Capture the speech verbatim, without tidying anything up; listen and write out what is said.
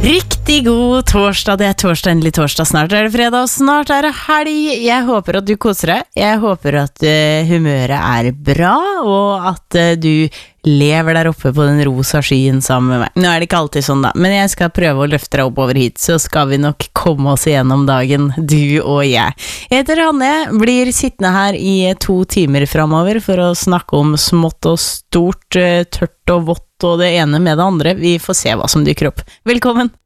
Riktig god torsdag, det er torsdag, endelig torsdag, snart er det fredag, og snart er det helg. Jeg håper at du koser deg, jeg håper at uh, humøret er bra, og at uh, du lever der oppe på den rosa skyen sammen med meg. Nå er det ikke alltid sånn da, men jeg skal prøve å løfte deg oppover hit, så skal vi nok komme oss igjennom dagen, du og jeg. Jeg heter Hanne, blir sittende her i to timer fremover for å snakke om smått og stort, uh, tørt og vått, og det ene med det andre. Vi får se hva som dykker opp. Velkommen!